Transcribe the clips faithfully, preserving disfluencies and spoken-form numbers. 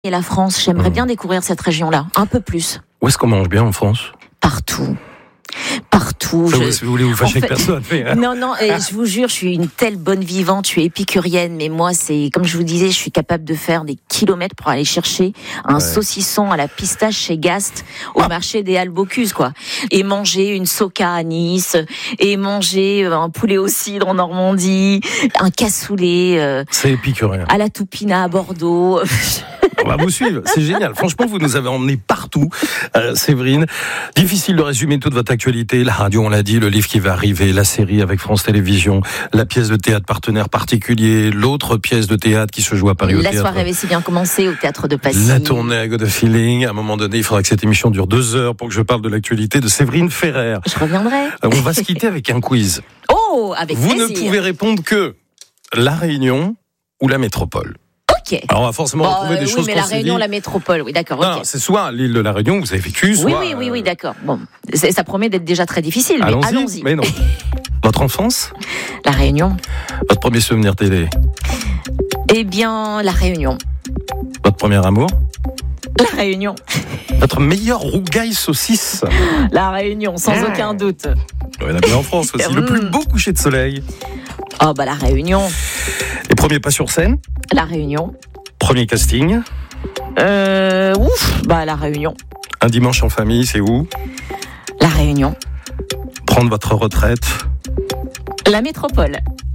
Et la France, j'aimerais Mmh. bien découvrir cette région-là, un peu plus. Où est-ce qu'on mange bien en France ? Partout. Partout. Ça, Je- vous, si vous voulez vous fâcher en fait- avec personne. Mais, hein. Non, non, et je vous jure, je suis une telle bonne vivante, je suis épicurienne, mais moi, c'est, comme je vous disais, je suis capable de faire des kilomètres pour aller chercher un Ouais. saucisson à la pistache chez Gast, au marché des Halles Bocuse, quoi. Et manger une soca à Nice, et manger un poulet au cidre en Normandie, un cassoulet, euh, C'est épicurien. à la Toupina à Bordeaux. On va vous suivre, c'est génial. Franchement, vous nous avez emmenés partout, euh, Séverine. Difficile de résumer toute votre actualité. La radio, on l'a dit, le livre qui va arriver, la série avec France Télévisions, la pièce de théâtre partenaire particulier, l'autre pièce de théâtre qui se joue à Paris au La théâtre. soirée avait si bien commencé au théâtre de Passy. La tournée à God of Feeling. À un moment donné, il faudra que cette émission dure deux heures pour que je parle de l'actualité de Séverine Ferrer. Je reviendrai. Euh, On va se quitter avec un quiz. Oh, avec Vous plaisir. ne pouvez répondre que La Réunion ou la métropole. Ok. Alors on va forcément Bon, retrouver euh, des oui, choses mais qu'on la s'est Réunion, dit. la métropole, oui, d'accord. Non, ok. non, c'est soit l'île de la Réunion où vous avez vécu, soit... Oui, oui, oui, oui, d'accord. Bon, c'est- ça promet d'être déjà très difficile, mais Allons-y. allons-y. Mais non. Votre enfance, La Réunion. votre premier souvenir télé, Eh bien, la Réunion. votre premier amour, La Réunion. votre meilleur rougail saucisse. La Réunion, sans Ah. aucun doute. Il y en a bien en France aussi. Le plus beau coucher de soleil. Oh, bah, la Réunion. Les premiers pas sur scène, La Réunion. premier casting, Euh, ouf, bah, la Réunion. un dimanche en famille, c'est où ? La Réunion. Prendre votre retraite. La métropole.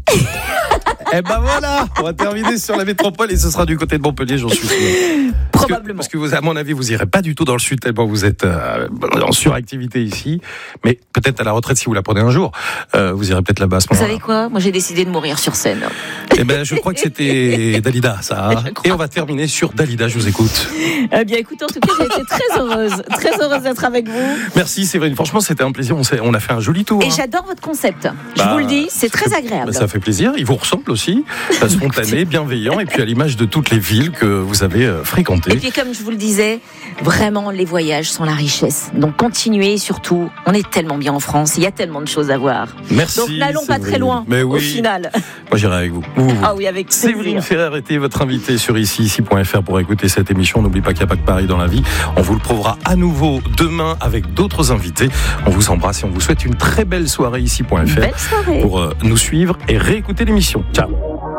Eh ben voilà, on va terminer sur la métropole et ce sera du côté de Montpellier, j'en suis sûr. Parce que- Probablement. Parce que, vous, à mon avis, vous irez pas du tout dans le sud tellement vous êtes euh, en suractivité ici. Mais peut-être à la retraite, si vous la prenez un jour, euh, vous irez peut-être là-bas à ce Vous moment-là. savez quoi? Moi, j'ai décidé de mourir sur scène. Eh ben, je crois que c'était Dalida, ça. Je crois. Et on va terminer sur Dalida, je vous écoute. Eh bien, écoutez, en tout cas, j'ai été très heureuse. Très heureuse d'être avec vous. Merci Séverine, franchement c'était un plaisir, on, s'est- on a fait un joli tour. Et hein. j'adore votre concept. Je Bah, vous le dis, c'est très fait- agréable. bah, ça fait plaisir, il vous ressemble aussi, euh, spontané, bienveillant, et puis à l'image de toutes les villes que vous avez euh, Et fréquentées. puis, comme je vous le disais, vraiment, les voyages sont la richesse. Donc, continuez surtout. On est tellement bien en France. Il y a tellement de choses à voir. Merci. Donc, n'allons pas très Séverine. loin, Mais au oui, final. moi j'irai avec vous. Vous, vous. Ah oui, avec Séverine plaisir. Ferrer était votre invitée sur ici, ici point F R pour écouter cette émission. N'oublie pas qu'il n'y a pas que Paris dans la vie. On vous le prouvera à nouveau demain avec d'autres invités. On vous embrasse et on vous souhaite une très belle soirée ici point F R Belle soirée. pour euh, nous suivre et réécouter l'émission. Ciao.